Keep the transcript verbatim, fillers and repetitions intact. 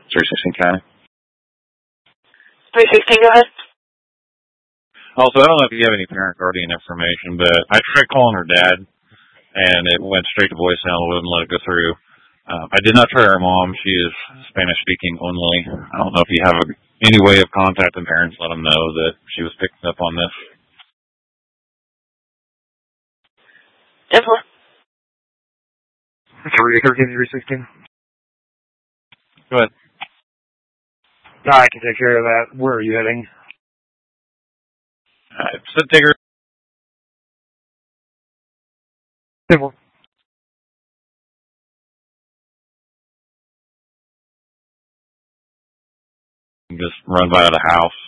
three sixteen County. three sixteen, go ahead. Also, I don't know if you have any parent guardian information, but I tried calling her dad, and it went straight to voicemail. I wouldn't let it go through. Uh, I did not try her mom. She is Spanish-speaking only. I don't know if you have a, any way of contacting parents, let them know that she was picking up on this. Definitely. three thirteen, three sixteen. Go ahead. No, I can take care of that. Where are you heading? Uh, Sid Digger. Simple. Just run by the house.